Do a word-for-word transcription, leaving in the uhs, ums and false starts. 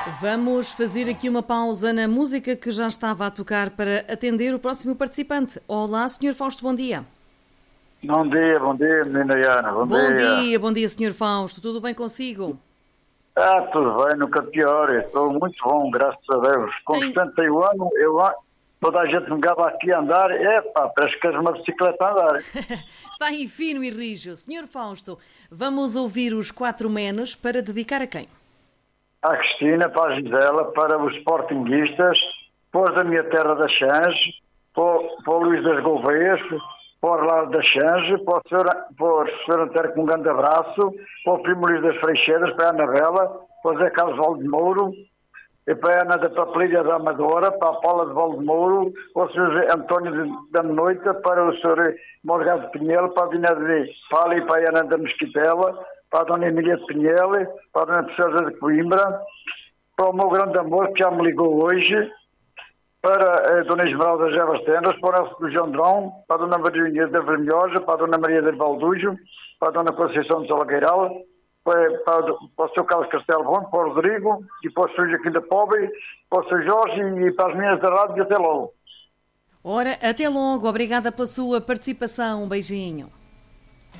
Vamos fazer aqui uma pausa na música que já estava a tocar para atender o próximo participante. Olá, senhor Fausto, bom dia. Bom dia, bom dia, menina Iana, bom, Bom dia. dia, bom dia, senhor Fausto. Tudo bem consigo? Ah, tudo bem, nunca pior, estou muito bom, graças a Deus. Com Em- setenta e um anos, eu, toda a gente me gaba aqui a andar, epá, parece que és uma bicicleta a andar. Está aí fino e rijo. senhor Fausto, vamos ouvir os quatro menos para dedicar a quem? À Cristina, para a Gisela, para os sportinguistas, para os da minha terra da Xange, para, para o Luís das Gouveias, para o Orlando da Xange, para o senhor, para o senhor Antero com um grande abraço, para o primo Luís das Freixeiras, para a Anabela, para o Zé Carlos Valdemouro, e para a Ana da Papelilha da Amadora, para a Paula de Valdemouro, para o senhor António de- da Noita, para o senhor Morgado de Pinhel, para a Dina de Fala e para a Ana da Mesquitela, para a Dona Emília de Pinhel, para a Dona Teresa de Coimbra, para o meu grande amor que já me ligou hoje, para a Dona Esmeralda Gervas Tendas, para o Nelson do João Drão, para a Dona Maria da Vermelhosa, para a Dona Maria de Baldujo, para a Dona Conceição de Salagueiral, para, para, para o seu Carlos Castelo Bom, para o Rodrigo, e para o seu Joaquim da Pobre, para o seu Jorge e para as minhas da rádio, e até logo. Ora, até logo. Obrigada pela sua participação. Um beijinho.